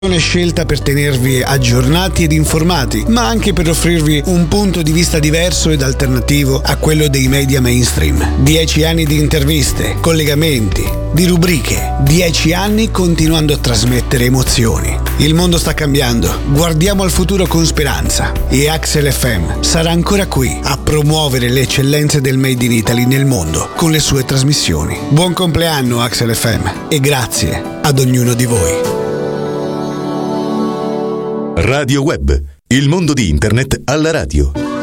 Scelta per tenervi aggiornati ed informati, ma anche per offrirvi un punto di vista diverso ed alternativo a quello dei media mainstream. 10 anni di interviste, collegamenti, di rubriche, 10 anni continuando a trasmettere emozioni. Il mondo sta cambiando, guardiamo al futuro con speranza e Axel FM sarà ancora qui a promuovere le eccellenze del Made in Italy nel mondo con le sue trasmissioni. Buon compleanno Axel FM e grazie ad ognuno di voi. Radio Web, il mondo di internet alla radio.